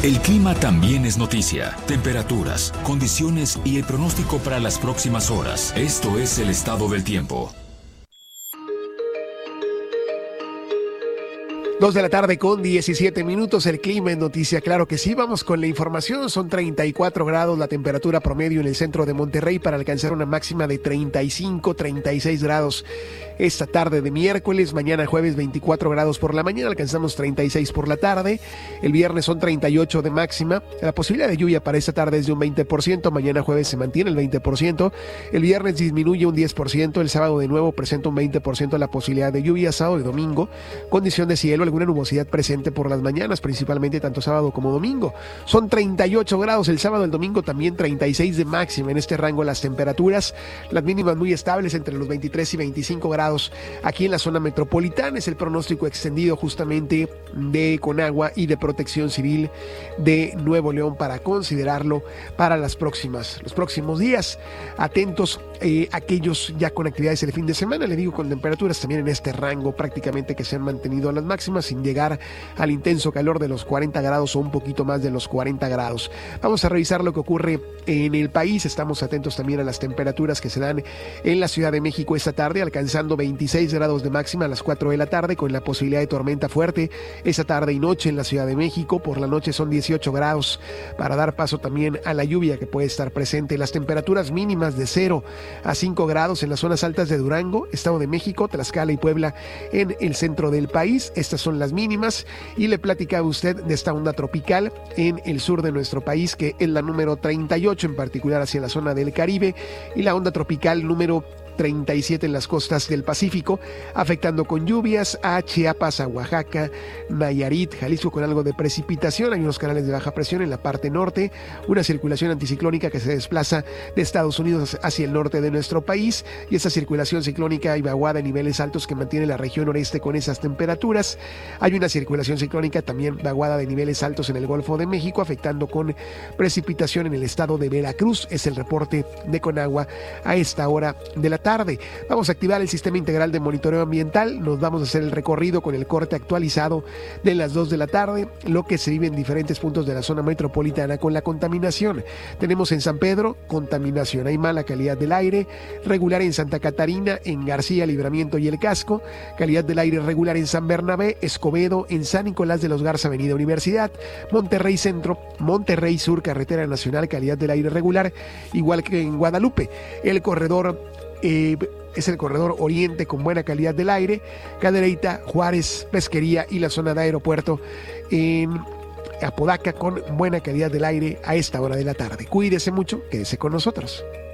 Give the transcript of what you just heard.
El clima también es noticia. Temperaturas, condiciones y el pronóstico para las próximas horas. Esto es el estado del tiempo. 2:17 p.m, el clima en noticia, claro que sí. Vamos con la información. Son 34 grados la temperatura promedio en el centro de Monterrey para alcanzar una máxima de 36 grados esta tarde de miércoles. Mañana jueves 24 grados por la mañana, alcanzamos 36 por la tarde. El viernes son 38 de máxima. La posibilidad de lluvia para esta tarde es de un 20%. Mañana jueves se mantiene el 20%. El viernes disminuye un 10%. El sábado de nuevo presenta un 20% la posibilidad de lluvia. Sábado y domingo, condición de cielo, alguna nubosidad presente por las mañanas, principalmente tanto sábado como domingo. Son 38 grados el sábado, el domingo también 36 de máxima. En este rango las temperaturas, las mínimas muy estables entre los 23 y 25 grados aquí en la zona metropolitana. Es el pronóstico extendido justamente de Conagua y de Protección Civil de Nuevo León para considerarlo para los próximos días. Atentos aquellos ya con actividades el fin de semana, le digo, con temperaturas también en este rango prácticamente que se han mantenido a las máximas sin llegar al intenso calor de los 40 grados o un poquito más de los 40 grados. Vamos a revisar lo que ocurre en el país. Estamos atentos también a las temperaturas que se dan en la Ciudad de México esta tarde, alcanzando 26 grados de máxima a las 4 de la tarde, con la posibilidad de tormenta fuerte esta tarde y noche en la Ciudad de México. Por la noche son 18 grados para dar paso también a la lluvia que puede estar presente. Las temperaturas mínimas de 0 a 5 grados en las zonas altas de Durango, Estado de México, Tlaxcala y Puebla en el centro del país. Estas son las mínimas, y le platicaba usted de esta onda tropical en el sur de nuestro país, que es la número 38, en particular hacia la zona del Caribe, y la onda tropical número 37 en las costas del Pacífico, afectando con lluvias a Chiapas, a Oaxaca, Nayarit, Jalisco, con algo de precipitación. Hay unos canales de baja presión en la parte norte, una circulación anticiclónica que se desplaza de Estados Unidos hacia el norte de nuestro país, y esa circulación ciclónica y vaguada en niveles altos que mantiene la región noreste con esas temperaturas. Hay una circulación ciclónica también vaguada de niveles altos en el Golfo de México, afectando con precipitación en el estado de Veracruz. Es el reporte de Conagua a esta hora de la tarde. Vamos a activar el sistema integral de monitoreo ambiental. Nos vamos a hacer el recorrido con el corte actualizado de las 2 de la tarde, lo que se vive en diferentes puntos de la zona metropolitana con la contaminación. Tenemos en San Pedro contaminación, hay mala calidad del aire, regular en Santa Catarina, en García, Libramiento y El Casco, calidad del aire regular en San Bernabé, Escobedo, en San Nicolás de los Garza, Avenida Universidad, Monterrey Centro, Monterrey Sur, Carretera Nacional, calidad del aire regular, igual que en Guadalupe. El corredor es el corredor oriente con buena calidad del aire, Cadereyta, Juárez, Pesquería y la zona de aeropuerto en Apodaca con buena calidad del aire a esta hora de la tarde. Cuídese mucho, quédese con nosotros.